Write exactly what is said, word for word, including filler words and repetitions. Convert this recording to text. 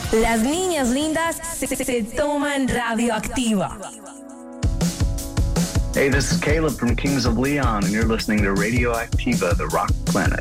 Las niñas lindas se, se, se toman Radioactiva. Hey, this is Caleb from Kings of Leon, and you're listening to Radioactiva, the Rock Planet.